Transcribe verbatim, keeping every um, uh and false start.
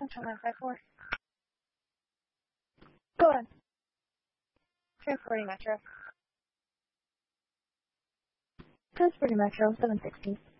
Central nine five four. Go ahead. Transporting Metro. Transporting Metro, seven sixty.